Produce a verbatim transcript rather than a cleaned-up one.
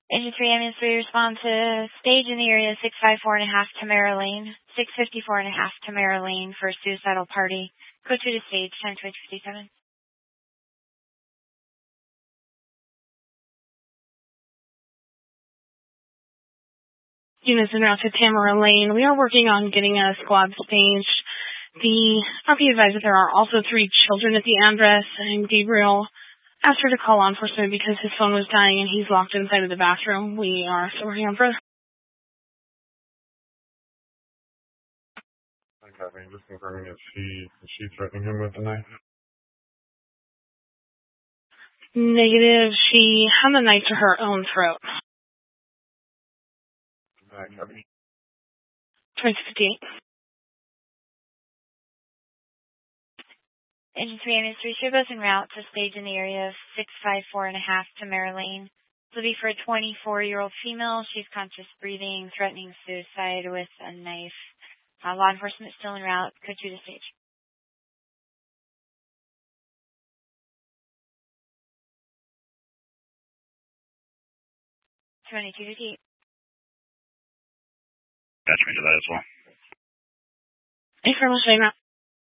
Engine three, ambulance three, respond to stage in the area six five four and a half Tamara Lane, six fifty-four and a half Tamara Lane for suicidal party. Code two to stage, ten to fifty-seven. Units en route to Tamara Lane. We are working on getting a squad staged. The R P advised that there are also three children at the address, and Gabriel asked her to call law enforcement because his phone was dying and he's locked inside of the bathroom. We are still working on further. Okay, just confirming if she is she threatening him with a knife? Negative. She had the knife to her own throat. Okay. twenty fifty-eight. Engine three, ambulance three, Showbo's en route to stage in the area of six five four and a half Tamara Lane. This will be for a twenty-four-year-old female. She's conscious breathing, threatening suicide with a knife. Uh, law enforcement still en route. Code two to stage. twenty-two fifty-eight. Attachment to that as well. Thanks very much, Shane.